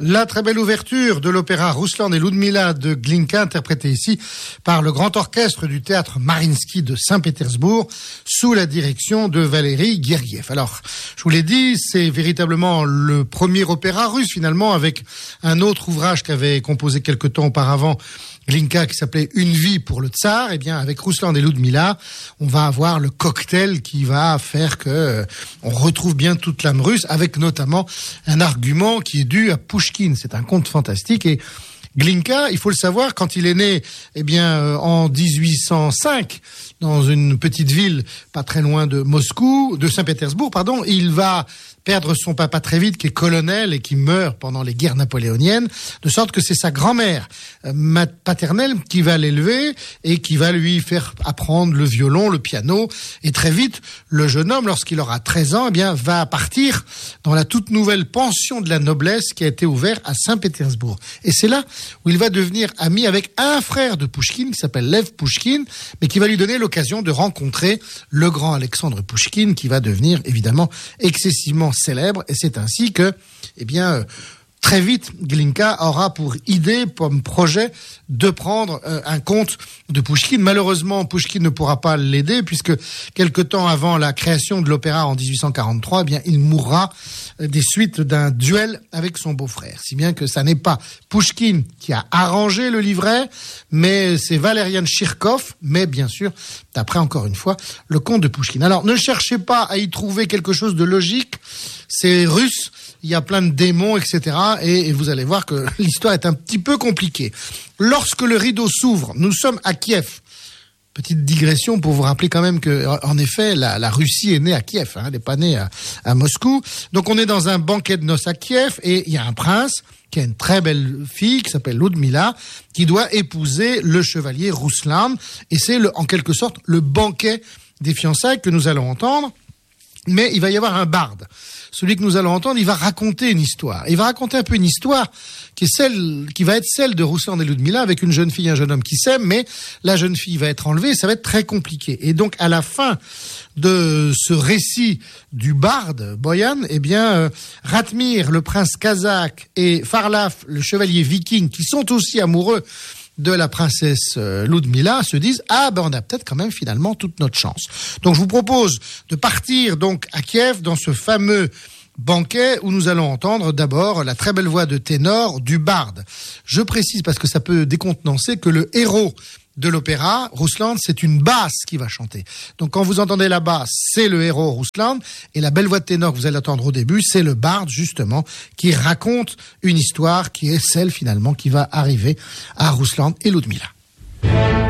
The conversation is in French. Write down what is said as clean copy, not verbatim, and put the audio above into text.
La très belle ouverture de l'opéra Ruslan et Ludmila de Glinka, interprétée ici par le grand orchestre du théâtre Mariinsky de Saint-Pétersbourg, sous la direction de Valéry Gergiev. Alors, je vous l'ai dit, c'est véritablement le premier opéra russe finalement, avec un autre ouvrage qu'avait composé quelque temps auparavant Glinka, qui s'appelait Une vie pour le tsar. Eh bien, avec Ruslan et Ludmila, on va avoir le cocktail qui va faire que on retrouve bien toute l'âme russe, avec notamment un argument qui est dû à Pouchkine. C'est un conte fantastique. Et Glinka, il faut le savoir, quand il est né, eh bien, en 1805, dans une petite ville pas très loin de Moscou, de Saint-Pétersbourg, pardon, il va perdre son papa très vite, qui est colonel et qui meurt pendant les guerres napoléoniennes, de sorte que c'est sa grand-mère paternelle qui va l'élever et qui va lui faire apprendre le violon, le piano. Et très vite, le jeune homme, lorsqu'il aura 13 ans, eh bien, va partir dans la toute nouvelle pension de la noblesse qui a été ouverte à Saint-Pétersbourg. Et c'est là où il va devenir ami avec un frère de Pouchkine qui s'appelle Lev Pouchkine, mais qui va lui donner l'occasion de rencontrer le grand Alexandre Pouchkine, qui va devenir évidemment excessivement célèbre. Et c'est ainsi que, eh bien, très vite, Glinka aura pour idée, comme projet, de prendre un conte de Pouchkine. Malheureusement, Pouchkine ne pourra pas l'aider, puisque quelque temps avant la création de l'opéra en 1843, eh bien, il mourra des suites d'un duel avec son beau-frère. Si bien que ça n'est pas Pouchkine qui a arrangé le livret, mais c'est Valerian Chirkov, mais bien sûr, d'après encore une fois, le conte de Pouchkine. Alors, ne cherchez pas à y trouver quelque chose de logique. C'est russe. Il y a plein de démons, etc. Et vous allez voir que l'histoire est un petit peu compliquée. Lorsque le rideau s'ouvre, nous sommes à Kiev. Petite digression pour vous rappeler quand même que, en effet, la Russie est née à Kiev. Elle n'est pas née à Moscou. Donc on est dans un banquet de noces à Kiev et il y a un prince qui a une très belle fille qui s'appelle Ludmila, qui doit épouser le chevalier Ruslan. Et c'est en quelque sorte le banquet des fiançailles que nous allons entendre. Mais il va y avoir un barde. Celui que nous allons entendre, il va raconter une histoire. Il va raconter un peu une histoire qui va être celle de Ruslan et Ludmila, avec une jeune fille et un jeune homme qui s'aiment, mais la jeune fille va être enlevée et ça va être très compliqué. Et donc, à la fin de ce récit du barde, Boyan, eh bien, Ratmir, le prince kazakh, et Farlaf, le chevalier viking, qui sont aussi amoureux de la princesse Ludmila, se disent on a peut-être quand même finalement toute notre chance. Donc je vous propose de partir donc à Kiev dans ce fameux banquet où nous allons entendre d'abord la très belle voix de ténor du barde. Je précise, parce que ça peut décontenancer, que le héros de l'opéra, Ruslan, c'est une basse qui va chanter. Donc quand vous entendez la basse, c'est le héros Ruslan, et la belle voix de ténor que vous allez entendre au début, c'est le barde justement qui raconte une histoire qui est celle finalement qui va arriver à Ruslan et Ludmila.